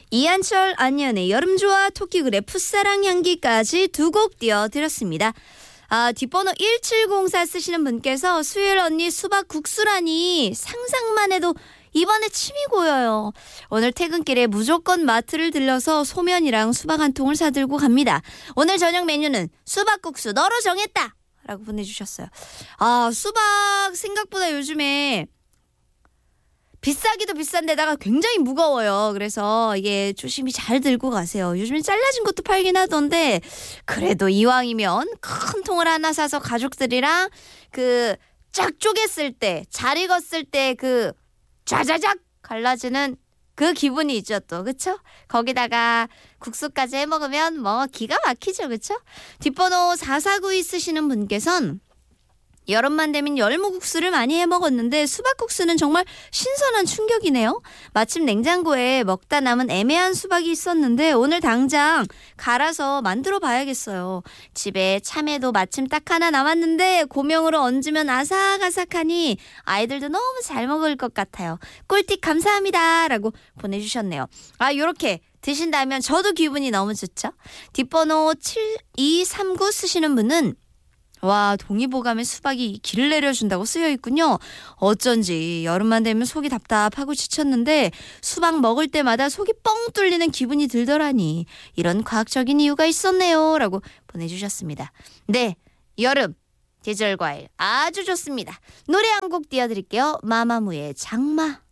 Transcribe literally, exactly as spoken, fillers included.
이한철, 안연의 여름좋아, 토끼굴의 풋사랑 향기까지 두 곡 띄워드렸습니다. 아, 뒷번호 일칠공사 쓰시는 분께서 수요일 언니 수박 국수라니 상상만 해도 이번에 침이 고여요. 오늘 퇴근길에 무조건 마트를 들러서 소면이랑 수박 한 통을 사들고 갑니다. 오늘 저녁 메뉴는 수박국수 너로 정했다! 라고 보내주셨어요. 아, 수박 생각보다 요즘에 비싸기도 비싼데다가 굉장히 무거워요. 그래서 이게 조심히 잘 들고 가세요. 요즘엔 잘라진 것도 팔긴 하던데 그래도 이왕이면 큰 통을 하나 사서 가족들이랑 그 쫙 쪼갰을 때, 잘 익었을 때 그 좌자작 갈라지는 그 기분이 있죠 또. 그쵸? 거기다가 국수까지 해먹으면 뭐 기가 막히죠. 그쵸? 뒷번호 사사구이 쓰시는 분께서는 여름만 되면 열무국수를 많이 해먹었는데 수박국수는 정말 신선한 충격이네요. 마침 냉장고에 먹다 남은 애매한 수박이 있었는데 오늘 당장 갈아서 만들어 봐야겠어요. 집에 참외도 마침 딱 하나 남았는데 고명으로 얹으면 아삭아삭하니 아이들도 너무 잘 먹을 것 같아요. 꿀팁 감사합니다 라고 보내주셨네요. 아, 요렇게 드신다면 저도 기분이 너무 좋죠. 뒷번호 칠이삼구 쓰시는 분은 와, 동의보감에 수박이 길을 내려준다고 쓰여있군요. 어쩐지 여름만 되면 속이 답답하고 지쳤는데 수박 먹을 때마다 속이 뻥 뚫리는 기분이 들더라니. 이런 과학적인 이유가 있었네요 라고 보내주셨습니다. 네, 여름 계절과일 아주 좋습니다. 노래 한 곡 띄워드릴게요. 마마무의 장마.